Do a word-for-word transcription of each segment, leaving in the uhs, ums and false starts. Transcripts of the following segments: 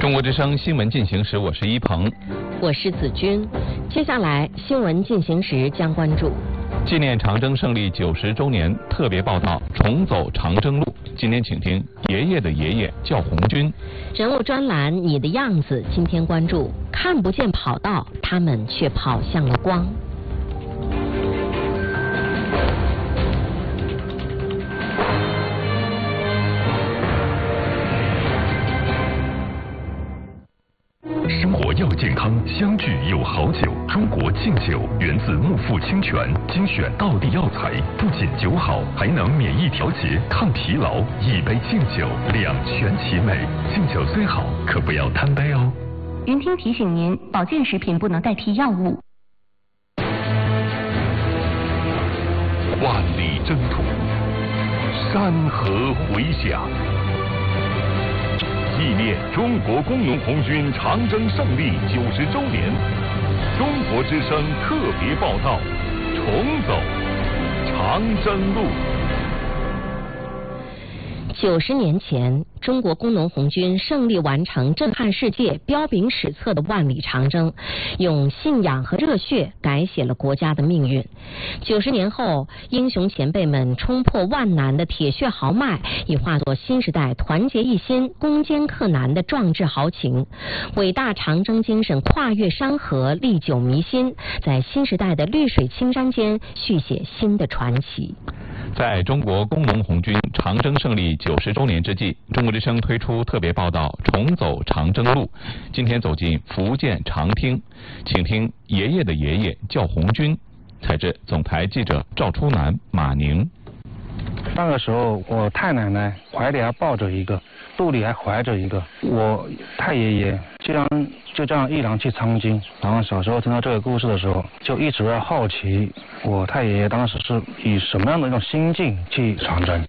中国之声新闻进行时，我是一鹏， 我是子君。接下来新闻进行时将关注纪念长征胜利九十周年特别报道，重走长征路。今天请听爷爷的爷爷叫红军。 人物专栏你的样子，今天关注看不见跑道，他们却跑向了光。 生活要健康，相聚有好酒。中国敬酒源自木富清泉，精选道地药材，不仅酒好，还能免疫调节、抗疲劳。一杯敬酒，两全其美。敬酒虽好，可不要贪杯哦。 云听提醒您，保健食品不能代替药物。 万里征途，山河回响。纪念中国工农红军长征胜利九十周年，中国之声特别报道，重走长征路。 九十年前，中国工农红军胜利完成震撼世界、彪炳史册的万里长征，用信仰和热血改写了国家的命运。九十年后，英雄前辈们冲破万难的铁血豪迈，已化作新时代团结一心、攻坚克难的壮志豪情。伟大长征精神跨越山河，历久弥新，在新时代的绿水青山间续写新的传奇。 在中国工农红军长征胜利九十周年之际，中国之声推出特别报道《重走长征路》。今天走进福建长汀，请听爷爷的爷爷叫红军。采自总台记者赵初南、马宁。 那个时候，我太奶奶怀里还抱着一个，肚里还怀着一个。我太爷爷就这样就这样一狼去苍津。然后小时候听到这个故事的时候，就一直在好奇，我太爷爷当时是以什么样的一种心境去长征。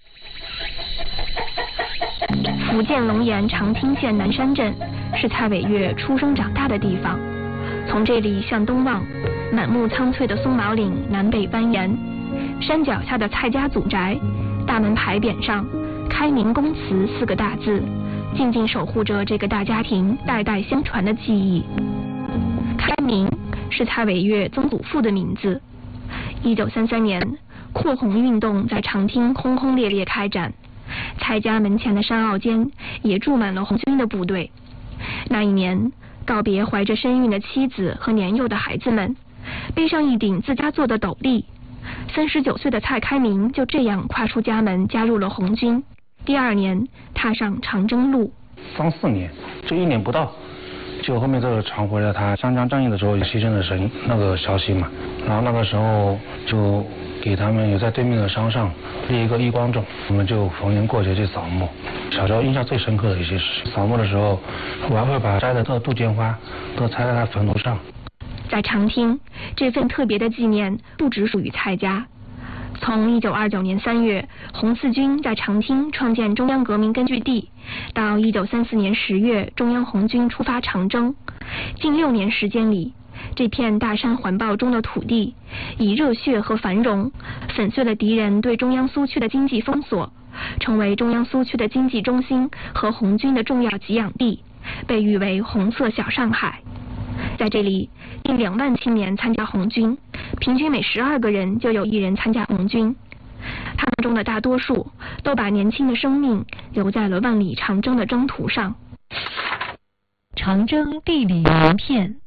福建龙岩长汀县南山镇是蔡伟月出生长大的地方。从这里向东望，满目苍翠的松毛岭南北蜿蜒，山脚下的蔡家祖宅，大门牌匾上“开明公祠”四个大字，静静守护着这个大家庭代代相传的记忆。开明是蔡伟月曾祖父的名字。一九三三年，扩红运动在长汀轰轰烈烈开展，蔡家门前的山坳间也住满了红军的部队。那一年，告别怀着身孕的妻子和年幼的孩子们，背上一顶自家做的斗笠，三十九岁的蔡开明就这样跨出家门，加入了红军。第二年，踏上长征路。 三四年，就一年不到，就后面这个传回了他湘江战役的时候牺牲的神那个消息嘛。然后那个时候就给他们有在对面的山上立一个义光冢，我们就逢年过节去扫墓。小时候印象最深刻的一些事，扫墓的时候，我还会把摘的这杜鹃花都插在他坟头上。 在长汀，这份特别的纪念不只属于蔡家。从一九二九年三月，红四军在长汀创建中央革命根据地，到一九三四年十月，中央红军出发长征，近六年时间里，这片大山环抱中的土地，以热血和繁荣粉碎了敌人对中央苏区的经济封锁，成为中央苏区的经济中心和红军的重要给养地，被誉为红色小上海。在这里，近两万青年参加红军，平均每十二个人就有一人参加红军。他们中的大多数都把年轻的生命留在了万里长征的征途上。 长征地理名片。